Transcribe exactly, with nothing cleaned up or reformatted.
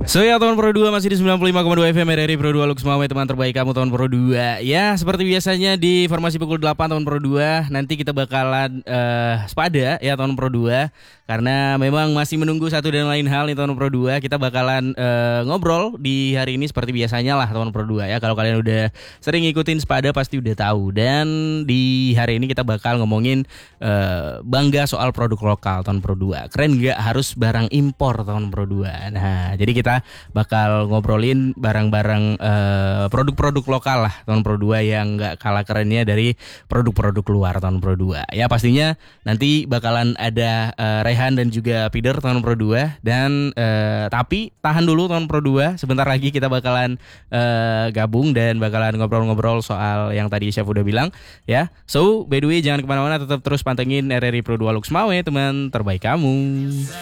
So ya tahun Pro dua masih di sembilan puluh lima koma dua F M R R I Pro dua Lux Mawai, teman terbaik kamu tahun Pro dua. Ya seperti biasanya di formasi pukul delapan tahun Pro dua. Nanti kita bakalan uh, sepada ya tahun Pro dua. Karena memang masih menunggu satu dan lain hal nih tahun Pro dua. Kita bakalan uh, ngobrol di hari ini seperti biasanya lah tahun Pro dua ya. Kalau kalian udah sering ngikutin sepada pasti udah tahu. Dan di hari ini kita bakal ngomongin uh, bangga soal produk lokal tahun Pro dua. Keren gak harus barang impor tahun Pro dua. Nah jadi kita bakal ngobrolin barang-barang uh, produk-produk lokal lah tahun Pro dua yang gak kalah kerennya dari produk-produk luar tahun Pro dua. Ya pastinya nanti bakalan ada uh, Rehan dan juga Pider tahun Pro dua. Dan uh, tapi tahan dulu tahun Pro dua. Sebentar lagi kita bakalan uh, gabung dan bakalan ngobrol-ngobrol soal yang tadi Chef udah bilang ya. So by the way jangan kemana-mana, tetap terus pantengin R R I Pro dua Lux Mawai, teman terbaik kamu.